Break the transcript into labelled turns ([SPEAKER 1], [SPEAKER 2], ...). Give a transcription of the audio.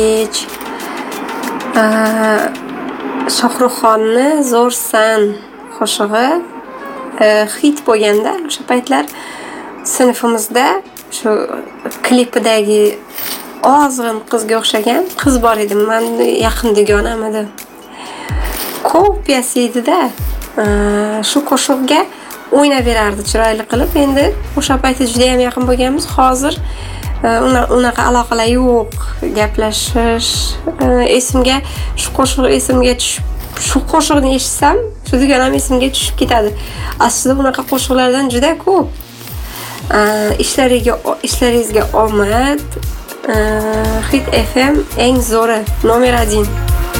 [SPEAKER 1] Shohruxxonni Zo'rsan qo'shig'i hit bo'lganda, o'sha paytlar sinfimizda shu klipidagi ozg'in qizga o'xshagan qiz bor edi. Meni yaqin dugonam edi. Kopiyasi edi-da. Shu qo'shiqga o'ynaverardi chiroyli qilib. Endi o'sha paytda juda ham yaqin bo'lganmiz. Hozir unaqa aloqalar yo'q, gaplashish. Esimga shu qo'shiq esimga tushib, shu qo'shiqni eshitsam, shu dugonam esimga tushib ketadi. Aslida unaqa qo'shiqlardan juda ko'p. Ishlaringizga omad. Hit FM eng zo'ri, nomer 1.